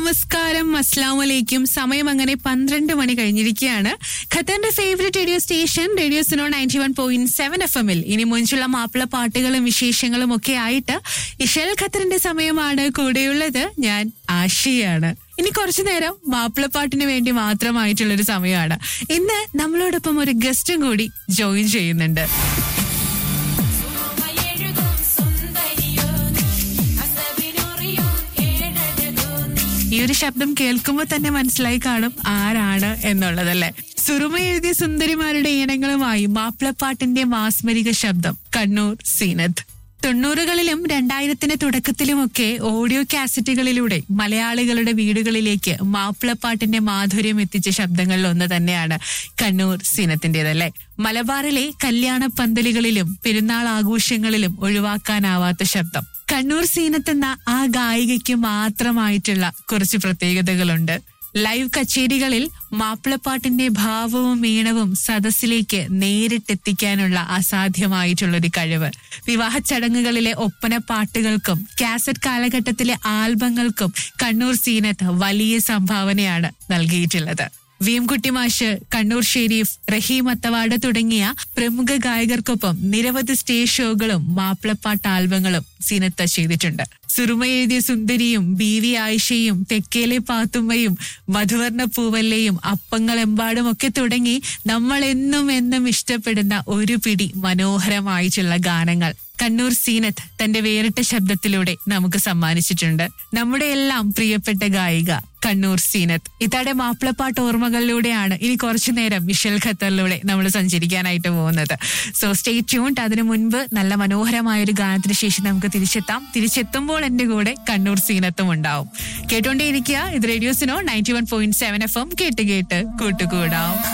നമസ്കാരം, അസ്സലാമു അലൈക്കും. സമയം അങ്ങനെ 12 മണി കഴിഞ്ഞിരിക്കുകയാണ്. ഖത്തറിന്റെ favourite radio station radio Suno 91.7 FM-ൽ ഇനി മുൻപുള്ള മാപ്പിള പാട്ടുകളും വിശേഷങ്ങളും ഒക്കെ ആയിട്ട് ഇഷൽ ഖത്തറിന്റെ സമയമാണ്. കൂടെയുള്ളത് ഞാൻ ആഷിയാണ്. ഇനി കുറച്ചു നേരം മാപ്പിളപ്പാട്ടിന് വേണ്ടി മാത്രമായിട്ടുള്ളൊരു സമയമാണ്. ഇന്ന് നമ്മളോടൊപ്പം ഒരു ഗസ്റ്റും കൂടി ജോയിൻ ചെയ്യുന്നുണ്ട്. ഈ ഒരു ശബ്ദം കേൾക്കുമ്പോൾ തന്നെ മനസ്സിലായി കാണും ആരാണ് എന്നുള്ളതല്ലേ. സുറുമ എഴുതിയ സുന്ദരിമാരുടെ ഈണങ്ങളുമായി മാപ്പിളപ്പാട്ടിന്റെ മാസ്മരിക ശബ്ദം കണ്ണൂർ സീനത്ത്. 90കളിലും 2000-ന്റെ തുടക്കത്തിലുമൊക്കെ ഓഡിയോ കാസറ്റുകളിലൂടെ മലയാളികളുടെ വീടുകളിലേക്ക് മാപ്പിളപ്പാട്ടിന്റെ മാധുര്യം എത്തിച്ച ശബ്ദങ്ങളിൽ ഒന്ന് തന്നെയാണ് കണ്ണൂർ സീനത്തിന്റേതല്ലേ. മലബാറിലെ കല്യാണ പന്തലുകളിലും പെരുന്നാൾ ആഘോഷങ്ങളിലും ഒഴിവാക്കാനാവാത്ത ശബ്ദം. കണ്ണൂർ സീനത്ത് എന്ന ആ ഗായികയ്ക്ക് മാത്രമായിട്ടുള്ള കുറച്ച് പ്രത്യേകതകളുണ്ട്. ലൈവ് കച്ചേരികളിൽ മാപ്പിളപ്പാട്ടിന്റെ ഭാവവും ഈണവും സദസ്സിലേക്ക് നേരിട്ടെത്തിക്കാനുള്ള അസാധ്യമായിട്ടുള്ളൊരു കഴിവ്. വിവാഹ ചടങ്ങുകളിലെ ഒപ്പന പാട്ടുകൾക്കും കാസറ്റ് കാലഘട്ടത്തിലെ ആൽബങ്ങൾക്കും കണ്ണൂർ സീനത്ത് വലിയ സംഭാവനയാണ് നൽകിയിട്ടുള്ളത്. വീംകുട്ടി മാഷ്, കണ്ണൂർ ഷെരീഫ്, റഹീം അത്തവാട് തുടങ്ങിയ പ്രമുഖ ഗായകർക്കൊപ്പം നിരവധി സ്റ്റേജ് ഷോകളും മാപ്പിളപ്പാട്ട് ആൽബങ്ങളും സീനത്ത് ചെയ്തിട്ടുണ്ട്. സുറുമ എഴുതിയ സുന്ദരിയും, ബി.വി. ആയിഷയും, തെക്കേലെ പാത്തുമ്മയും, മധുവർണ്ണ പൂവല്ലയും, അപ്പങ്ങളെമ്പാടും ഒക്കെ തുടങ്ങി നമ്മൾ എന്നും ഇഷ്ടപ്പെടുന്ന ഒരു പിടി മനോഹരമായിട്ടുള്ള ഗാനങ്ങൾ കണ്ണൂർ സീനത്ത് തന്റെ വേറിട്ട ശബ്ദത്തിലൂടെ നമുക്ക് സമ്മാനിച്ചിട്ടുണ്ട്. നമ്മുടെ എല്ലാം പ്രിയപ്പെട്ട ഗായിക കണ്ണൂർ സീനത്ത്. ഇതാടെ മാപ്പിളപ്പാട്ട് ഓർമ്മകളിലൂടെയാണ് ഇനി കുറച്ചു നേരം വിഷൽ ഖത്തറിലൂടെ നമ്മൾ സഞ്ചരിക്കാനായിട്ട് പോകുന്നത്. So stay tuned. അതിനു മുൻപ് നല്ല മനോഹരമായ ഒരു ഗാനത്തിന് ശേഷം നമുക്ക് തിരിച്ചെത്തുമ്പോൾ എന്റെ കൂടെ കണ്ണൂർ സീനത്തും ഉണ്ടാവും. കേട്ടോണ്ടേയിരിക്കുക. ഇത് റേഡിയോ സുനോ 91.7 FM. കേട്ട് കൂട്ടുകൂടാം.